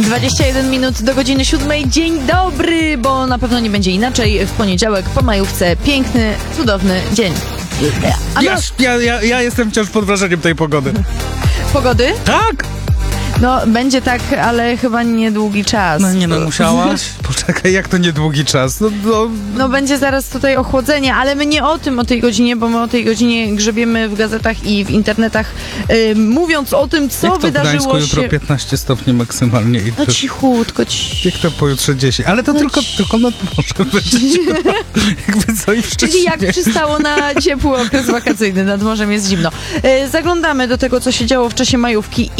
21 minut do godziny 7. Dzień dobry, bo na pewno nie będzie inaczej. W poniedziałek po majówce piękny, cudowny dzień. Ja jestem wciąż pod wrażeniem tej pogody. Pogody? Tak! No, będzie tak, ale chyba niedługi czas. No musiałaś? Poczekaj, jak to niedługi czas? No będzie zaraz tutaj ochłodzenie, ale my nie o tym, o tej godzinie, bo my o tej godzinie grzebiemy w gazetach i w internetach, mówiąc o tym, co jak to wydarzyło w Gdańsku się... jutro 15 stopni maksymalnie. I No to... cichutko, Jak to pojutrze 10? Ale to tylko nad morzem będzie. Jakby co i Czyli jak przystało na ciepły okres wakacyjny, nad morzem jest zimno. Zaglądamy do tego, co się działo w czasie majówki.